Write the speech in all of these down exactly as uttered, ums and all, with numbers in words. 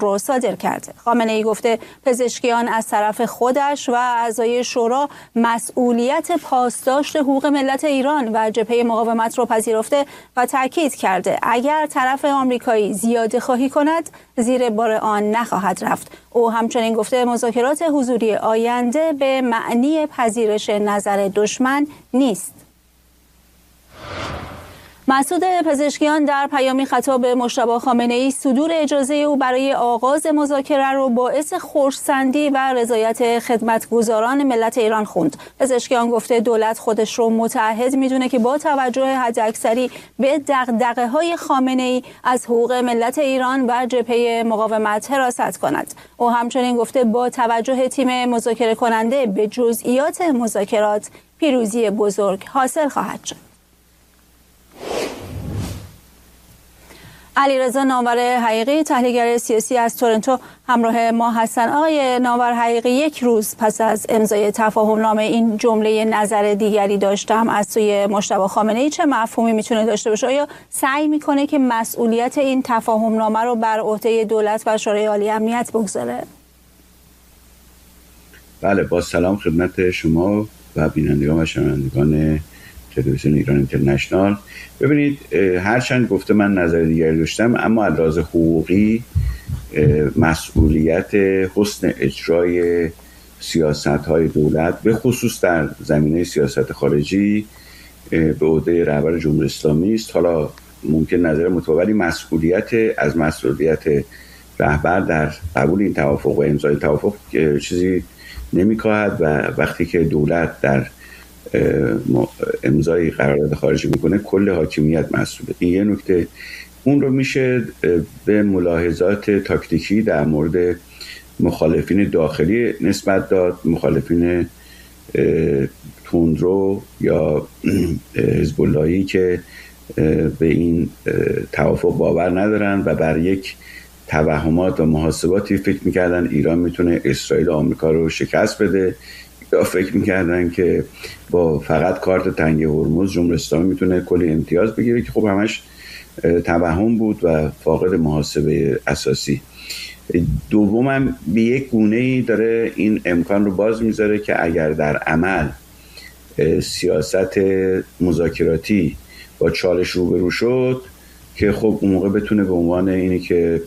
رو صادر کرده. خامنه‌ای گفته پزشکیان از طرف خودش و اعضای شورا مسئولیت پاسداشت حقوق ملت ایران و جبهه مقاومت رو پذیرفته و تاکید کرده اگر طرف آمریکایی زیاده خواهی کند زیر بار آن نخواهد رفت. او همچنین گفته مذاکرات حضوری آینده به معنی پذیرش نظر دشمن نیست. مسعود پزشکیان در پیامی خطاب مجتبی خامنه‌ای صدور اجازه او برای آغاز مذاکره را باعث خرسندی و رضایت خدمتگزاران ملت ایران خوند. پزشکیان گفته دولت خودش رو متعهد میدونه که با توجه حداکثری به دغدغه‌های خامنه‌ای از حقوق ملت ایران و جبهه مقاومت حراست کند. او همچنین گفته با توجه تیم مذاکره کننده به جزئیات مذاکرات پیروزی بزرگ حاصل خواهد شد. علیرضا ناور حقیقی تحلیلگر سیاسی از تورنتو همراه ما هستند. آقای ناور حقیقی، یک روز پس از امضای تفاهم نامه این جمله نظر دیگری داشتم از سوی مجتبی خامنه‌ای چه مفهومی میتونه داشته باشه؟ آیا سعی میکنه که مسئولیت این تفاهم نامه رو بر عهده دولت و شورای عالی امنیت بگذاره؟ بله، با سلام خدمت شما و بینندگان و شنوندگان تلویزیون ایران اینترنشنال. ببینید، هرچند گفته من نظر دیگری داشتم، اما از لحاظ حقوقی مسئولیت حسن اجرای سیاست‌های دولت به خصوص در زمینه سیاست خارجی به عهده رهبر جمهوری اسلامی است. حالا ممکن نظر متفاوتی، مسئولیت از مسئولیت رهبر در قبول این توافق و امضای توافق چیزی نمی‌کاهد و وقتی که دولت در امضای قرارداد خارجی میکنه کل حاکمیت مسئوله. این یه نکته. اون رو میشه به ملاحظات تاکتیکی در مورد مخالفین داخلی نسبت داد، مخالفین تندرو یا حزب اللهی که به این توافق باور ندارن و بر یک توهمات و محاسباتی فکر میکردن ایران میتونه اسرائیل و آمریکا رو شکست بده، یا فکر میکردن که با فقط کارت تنگ هرمز جمهوری اسلامی میتونه کلی امتیاز بگیره، که خب همش توهم بود و فاقد محاسبه اساسی. دومم به یک گونه‌ای داره این امکان رو باز میذاره که اگر در عمل سیاست مذاکراتی با چالش روبرو شد که خب اون موقع بتونه به عنوان اینی که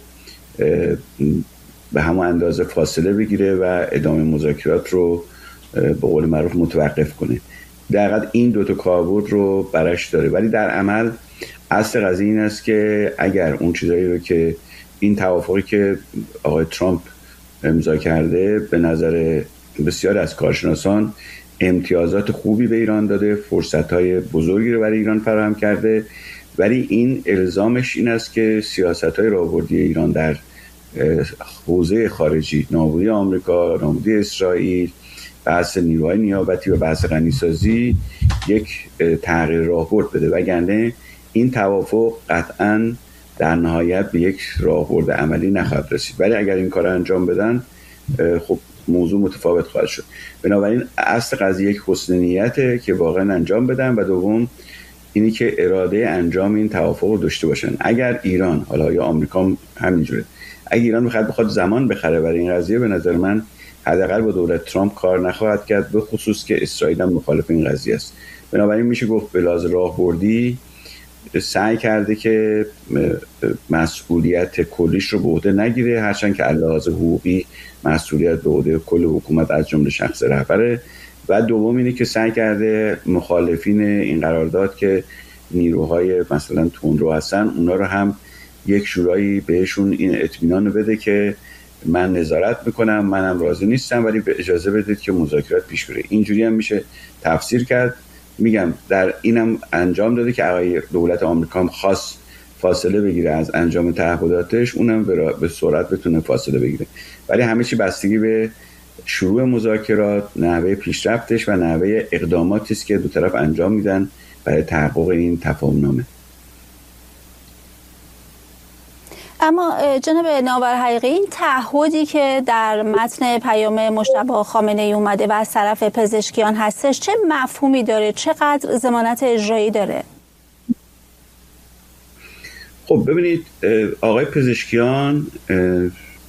به همون اندازه فاصله بگیره و ادامه مذاکرات رو به قول معروف متوقف کنه. در حقیقت این دوتا کاربرد رو برش داره، ولی در عمل اصل قضیه این است که اگر اون چیزایی رو که این توافقی که آقای ترامپ امضا کرده به نظر بسیار از کارشناسان امتیازات خوبی به ایران داده، فرصت‌های بزرگی رو برای ایران فراهم کرده، ولی این الزامش این است که سیاست‌های راهبردی ایران در حوزه خارجی، نابودی آمریکا، نابودی اسرائیل، بحث نیروهای نیابتی و بحث غنیسازی، یک تغییر راهبرد بده، وگرنه این توافق قطعاً در نهایت به یک راهبرد عملی نخواهد رسید. ولی اگر این کار انجام بدن خب موضوع متفاوت خواهد شد. بنابراین اصل قضیه یک حسن نیته که واقعا انجام بدن و دوم اینی که اراده انجام این توافق رو داشته باشن. اگر ایران، حالا یا آمریکا هم همینجوره، اگر ایران بخواد بخواد زمان بخره برای این قضیه، به نظر من حداقل با دولت ترامپ کار نخواهد کرد، به خصوص که اسرائیل هم مخالف این قضیه است. بنابراین میشه گفت به لحاظ راهبردی سعی کرده که مسئولیت کلیش رو به عهده نگیره، هرچند که لحاظ حقوقی مسئولیت به عهده کل حکومت از جمله شخص رهبره. و دوم اینه که سعی کرده مخالفین این قرارداد که نیروهای مثلا تندرو هستن، اونا رو هم یک شورایی بهشون این اطمینان رو بده که من نظارت میکنم، منم راضی نیستم، ولی به اجازه بدید که مذاکرات پیش بره. اینجوری هم میشه تفسیر کرد. میگم در اینم انجام داده که اگه دولت آمریکا هم خاص فاصله بگیره از انجام تعهداتش، اونم به سرعت بتونه فاصله بگیره. ولی همه چی بستگی به شروع مذاکرات، نحوه پیشرفتش و نحوه اقداماتی است که دو طرف انجام میدن برای تحقق این تفاهم نامه. اما جناب ناور حقیقی، این تعهدی که در متن پیام مجتبی خامنه‌ای اومده و از طرف پزشکیان هستش چه مفهومی داره؟ چقدر ضمانت اجرایی داره؟ خب ببینید، آقای پزشکیان